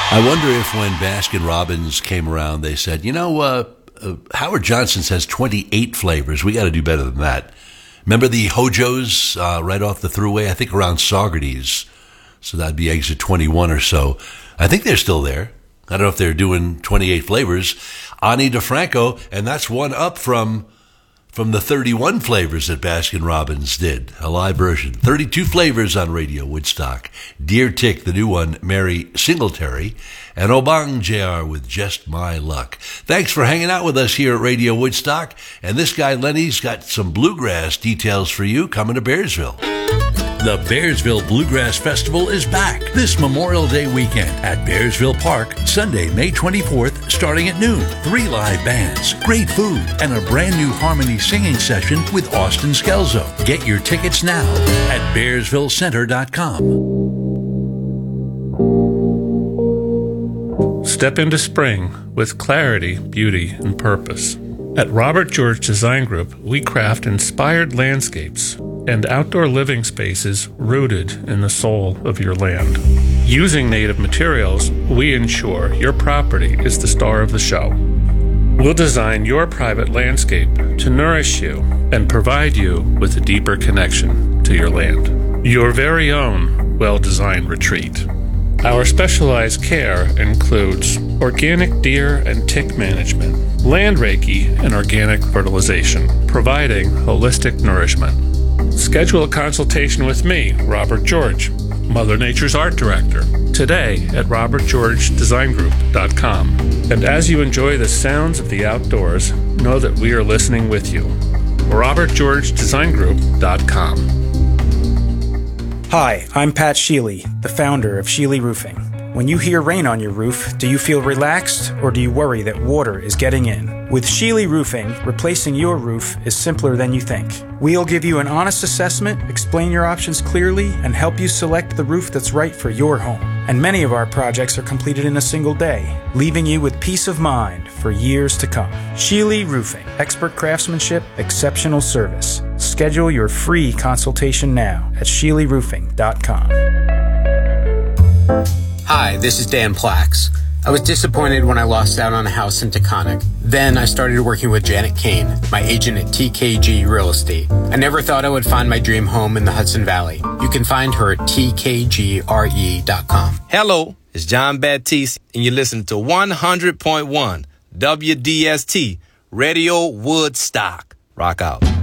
I wonder if when Baskin Robbins came around, they said, Howard Johnson says 28 flavors. We got to do better than that. Remember the Hojos right off the thruway? I think around Saugerties. So that'd be exit 21 or so. I think they're still there. I don't know if they're doing 28 flavors. Ani DeFranco, and that's one up from the 31 flavors that Baskin Robbins did. A live version. 32 flavors on Radio Woodstock. Deer Tick, the new one, Mary Singletary. And Obang JR with Just My Luck. Thanks for hanging out with us here at Radio Woodstock. And this guy Lenny's got some bluegrass details for you coming to Bearsville. The Bearsville Bluegrass Festival is back this Memorial Day weekend at Bearsville Park, Sunday, May 24th, starting at noon. 3 live bands, great food, and a brand new harmony singing session with Austin Skelzo. Get your tickets now at bearsvillecenter.com. Step into spring with clarity, beauty, and purpose. At Robert George Design Group, we craft inspired landscapes and outdoor living spaces rooted in the soul of your land. Using native materials, we ensure your property is the star of the show. We'll design your private landscape to nourish you and provide you with a deeper connection to your land. Your very own well-designed retreat. Our specialized care includes organic deer and tick management, land reiki, and organic fertilization, providing holistic nourishment. Schedule a consultation with me, Robert George, Mother Nature's Art Director, today at robertgeorgedesigngroup.com. And as you enjoy the sounds of the outdoors, know that we are listening with you. robertgeorgedesigngroup.com. Hi, I'm Pat Sheely, the founder of Sheely Roofing. When you hear rain on your roof, do you feel relaxed or do you worry that water is getting in? With Sheely Roofing, replacing your roof is simpler than you think. We'll give you an honest assessment, explain your options clearly, and help you select the roof that's right for your home. And many of our projects are completed in a single day, leaving you with peace of mind for years to come. Sheely Roofing, expert craftsmanship, exceptional service. Schedule your free consultation now at SheelyRoofing.com. Hi, this is Dan Plax. I was disappointed when I lost out on a house in Taconic. Then I started working with Janet Kane, my agent at TKG Real Estate. I never thought I would find my dream home in the Hudson Valley. You can find her at tkgre.com. Hello, it's John Baptiste, and you're listening to 100.1 WDST Radio Woodstock. Rock out.